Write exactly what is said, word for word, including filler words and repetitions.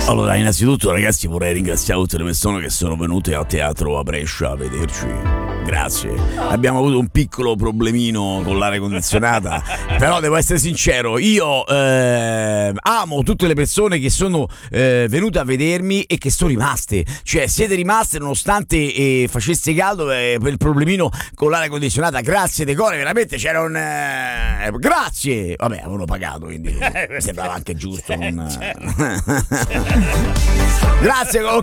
Allora, innanzitutto ragazzi vorrei ringraziare tutte le persone che sono venute al teatro a Brescia a vederci. Grazie. Abbiamo avuto un piccolo problemino con l'aria condizionata, però devo essere sincero, io eh, amo tutte le persone che sono eh, venute a vedermi e che sono rimaste. Cioè siete rimaste nonostante eh, facesse caldo eh, per il problemino con l'aria condizionata. Grazie Decore, veramente c'era un eh, grazie. Vabbè, avevano pagato, quindi mi sembrava anche giusto non... Grazie.